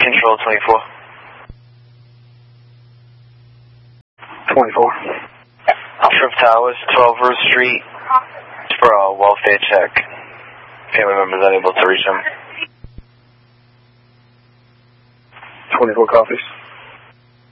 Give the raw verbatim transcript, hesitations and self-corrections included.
Control twenty-four. twenty-four. Trip Towers, twelve Roof Street, for a welfare check. Family members unable to reach him. twenty-four copies.